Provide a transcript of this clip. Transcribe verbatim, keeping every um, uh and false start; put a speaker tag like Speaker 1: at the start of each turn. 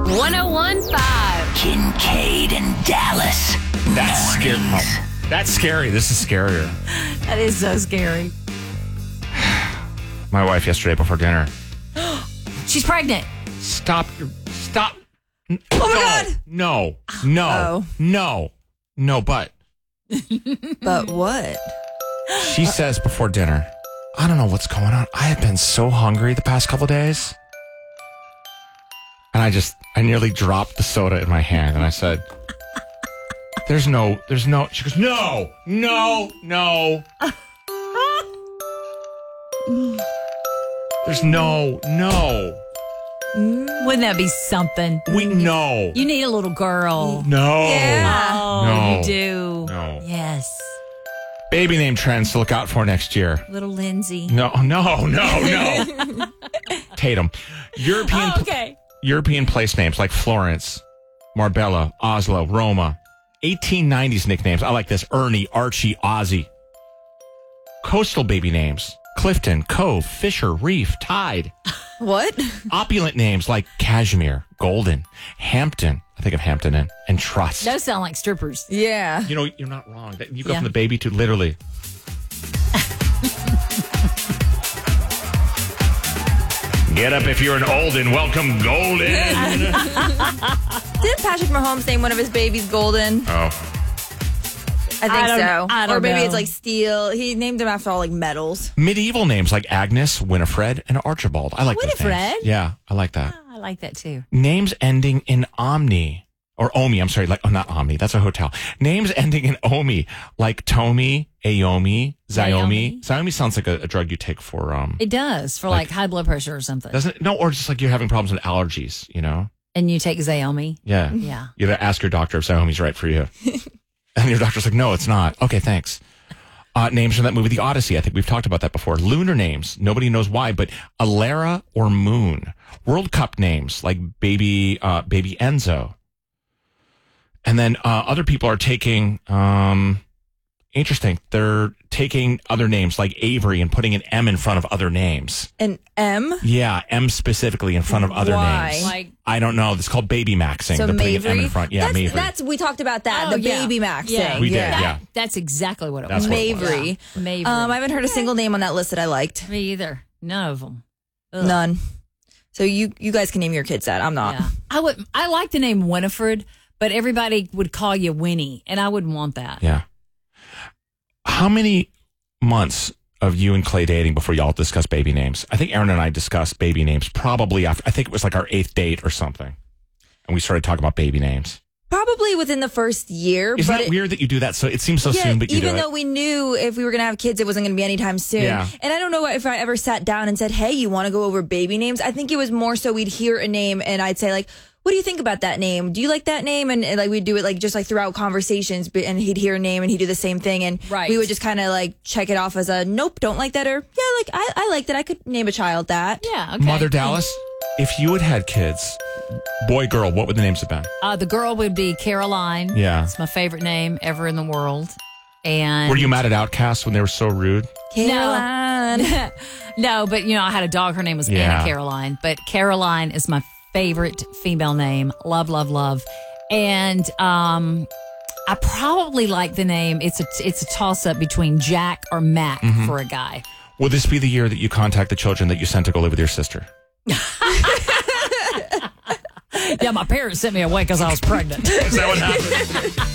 Speaker 1: one oh one point five.
Speaker 2: Kincaid and Dallas.
Speaker 3: That's scary. Oh, that's scary. This is scarier.
Speaker 1: That is so scary.
Speaker 3: My wife yesterday before dinner.
Speaker 1: She's pregnant.
Speaker 3: Stop. your- Stop.
Speaker 1: Oh my
Speaker 3: no,
Speaker 1: God.
Speaker 3: No. No.
Speaker 4: Oh.
Speaker 3: No. No, but
Speaker 4: But what?
Speaker 3: she says before dinner, I don't know what's going on. I have been so hungry the past couple days. And I just, I nearly dropped the soda in my hand. And I said, there's no, there's no, she goes, no, no, no. There's no, no.
Speaker 1: Wouldn't that be something?
Speaker 3: We know.
Speaker 1: You need a little girl.
Speaker 3: No.
Speaker 4: Yeah.
Speaker 1: Oh,
Speaker 3: No.
Speaker 1: you do.
Speaker 3: No.
Speaker 1: Yes.
Speaker 3: Baby name trends to look out for next year.
Speaker 1: Little Lindsay.
Speaker 3: No, no, no, no. Tatum. European
Speaker 1: Oh, okay.
Speaker 3: European place names like Florence, Marbella, Oslo, Roma. eighteen nineties nicknames. I like this. Ernie, Archie, Ozzy. Coastal baby names. Clifton, Cove, Fisher, Reef, Tide.
Speaker 4: What?
Speaker 3: Opulent names like Cashmere, Golden, Hampton. I think of Hampton Inn, and Trust.
Speaker 1: Those sound like strippers.
Speaker 4: Yeah.
Speaker 3: You know, you're not wrong. You go
Speaker 1: Yeah.
Speaker 3: from the baby to literally. Get up if you're an old and welcome golden.
Speaker 4: Didn't Patrick Mahomes name one of his babies Golden?
Speaker 3: Oh.
Speaker 4: I think
Speaker 1: I don't-
Speaker 4: so.
Speaker 1: I don't
Speaker 4: or maybe
Speaker 1: know.
Speaker 4: it's like Steel. He named him after all like medals.
Speaker 3: Medieval names like Agnes, Winifred, and Archibald. I like those names.
Speaker 1: Winifred?
Speaker 3: Yeah, I like that.
Speaker 1: Oh, I like that too.
Speaker 3: Names ending in Omni. Or Omi, I'm sorry, like, oh, not Omni, that's a hotel. Names ending in Omi, like Tomi, Aomi, Xiaomi.
Speaker 1: Xiaomi.
Speaker 3: Xiaomi sounds like a, a drug you take for, um,
Speaker 1: It does for like, high blood pressure or something.
Speaker 3: doesn't it? No, or just like you're having problems with allergies, you know?
Speaker 1: And you take Xiaomi.
Speaker 3: Yeah.
Speaker 1: Yeah.
Speaker 3: You gotta ask your doctor if Xiaomi's right for you. And your doctor's like, no, it's not. Okay, thanks. Uh, names from that movie, The Odyssey. I think we've talked about that before. Lunar names. Nobody knows why, but Alara or Moon. World Cup names like baby, uh, baby Enzo. And then uh, other people are taking, um, interesting, they're taking other names like Avery and putting an M in front of other names.
Speaker 4: An M?
Speaker 3: Yeah, M specifically in front of other
Speaker 4: Why?
Speaker 3: names.
Speaker 1: Like-
Speaker 3: I don't know. It's called baby maxing.
Speaker 4: So
Speaker 3: They're putting an M
Speaker 4: Mavry?
Speaker 3: in front. Yeah,
Speaker 4: that's,
Speaker 3: Mavry.
Speaker 4: that's we talked about that.
Speaker 1: Oh,
Speaker 4: the
Speaker 1: yeah.
Speaker 4: baby Max
Speaker 1: Yeah.
Speaker 4: thing.
Speaker 3: We did,
Speaker 4: yeah.
Speaker 3: yeah.
Speaker 1: That's exactly what it
Speaker 3: That's
Speaker 1: was.
Speaker 3: what it was.
Speaker 4: Mavry.
Speaker 1: Mavry.
Speaker 4: Um, I haven't heard a single name on that list that I liked.
Speaker 1: Me either. None of them. Ugh.
Speaker 4: None. So you you guys can name your kids that. I'm not.
Speaker 1: Yeah. I would. I like the name Winifred, but everybody would call you Winnie, and I wouldn't want that.
Speaker 3: Yeah. How many months of you and Clay dating before y'all discuss baby names? I think Aaron and I discussed baby names probably after, I think it was like our eighth date or something. And we started talking about baby names.
Speaker 4: Probably within the first year.
Speaker 3: Isn't
Speaker 4: but
Speaker 3: that
Speaker 4: it-
Speaker 3: weird that you do that? So it seems so
Speaker 4: yeah,
Speaker 3: soon, but you
Speaker 4: even
Speaker 3: do
Speaker 4: though
Speaker 3: it.
Speaker 4: we knew if we were going to have kids, it wasn't going to be anytime soon.
Speaker 3: Yeah.
Speaker 4: And I don't know if I ever sat down and said, hey, you want to go over baby names? I think it was more so we'd hear a name and I'd say like, what do you think about that name? Do you like that name? And, and like we'd do it like just like throughout conversations, but, and he'd hear a name and he'd do the same thing. And
Speaker 1: Right.
Speaker 4: we would just kind of like check it off as a nope, don't like that. Or yeah, like I, I like that. I could name a child that.
Speaker 1: Yeah. Okay.
Speaker 3: Mother Dallas, if you had had kids, boy, girl, what would the names have been?
Speaker 1: Uh, the girl would be Caroline.
Speaker 3: Yeah.
Speaker 1: It's my favorite name ever in the world. And
Speaker 3: Were you mad at Outcast when they were so rude?
Speaker 4: Caroline.
Speaker 1: no, but you know, I had a dog. Her name was
Speaker 3: Yeah.
Speaker 1: Anna Caroline. But Caroline is my favorite female name. Love, love, love. And um, I probably like the name. It's a it's a toss up between Jack or Mac
Speaker 3: Mm-hmm.
Speaker 1: for a guy.
Speaker 3: Will this be the year that you contact the children that you sent to go live with your sister?
Speaker 1: Yeah, my parents sent me away because I was pregnant.
Speaker 3: Is that what happened?